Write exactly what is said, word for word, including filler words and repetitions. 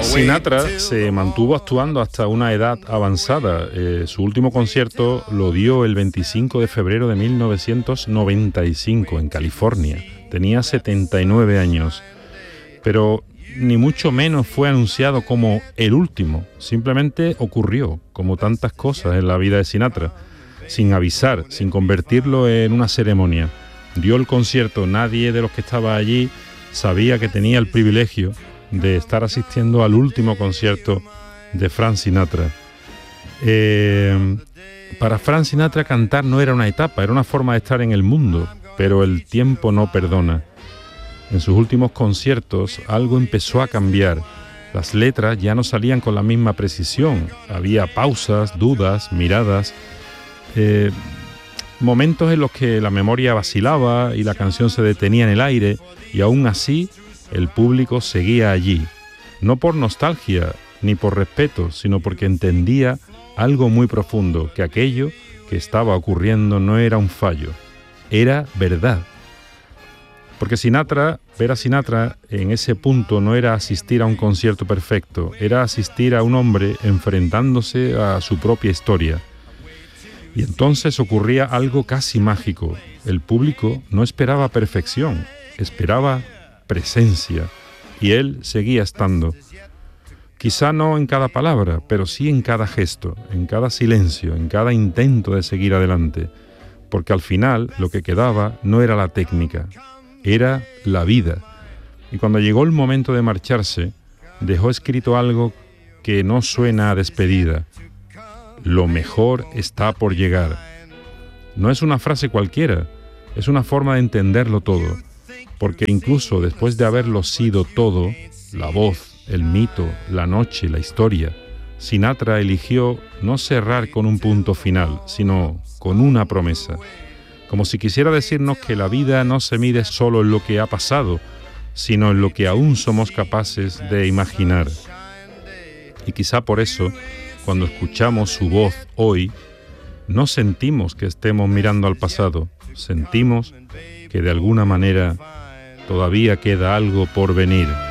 Sinatra se mantuvo actuando hasta una edad avanzada. Eh, su último concierto lo dio el veinticinco de febrero de mil novecientos noventa y cinco en California. Tenía setenta y nueve años, pero ni mucho menos fue anunciado como el último. Simplemente ocurrió, como tantas cosas en la vida de Sinatra, sin avisar, sin convertirlo en una ceremonia. Dio el concierto, nadie de los que estaba allí sabía que tenía el privilegio de estar asistiendo al último concierto de Frank Sinatra. Eh, para Frank Sinatra cantar no era una etapa, era una forma de estar en el mundo, pero el tiempo no perdona. En sus últimos conciertos algo empezó a cambiar. Las letras ya no salían con la misma precisión, había pausas, dudas, miradas, eh, momentos en los que la memoria vacilaba y la canción se detenía en el aire, y aún así el público seguía allí, no por nostalgia ni por respeto, sino porque entendía algo muy profundo, que aquello que estaba ocurriendo no era un fallo, era verdad. Porque Sinatra, ver a Sinatra en ese punto no era asistir a un concierto perfecto, era asistir a un hombre enfrentándose a su propia historia. Y entonces ocurría algo casi mágico. El público no esperaba perfección, esperaba presencia, y él seguía estando. Quizá no en cada palabra, pero sí en cada gesto, en cada silencio, en cada intento de seguir adelante, porque al final lo que quedaba no era la técnica, era la vida. Y cuando llegó el momento de marcharse, dejó escrito algo que no suena a despedida: lo mejor está por llegar. No es una frase cualquiera, es una forma de entenderlo todo, porque incluso después de haberlo sido todo, la voz, el mito, la noche, la historia, Sinatra eligió no cerrar con un punto final, sino con una promesa, como si quisiera decirnos que la vida no se mide solo en lo que ha pasado, sino en lo que aún somos capaces de imaginar. Y quizá por eso, cuando escuchamos su voz hoy, no sentimos que estemos mirando al pasado, sentimos que de alguna manera todavía queda algo por venir.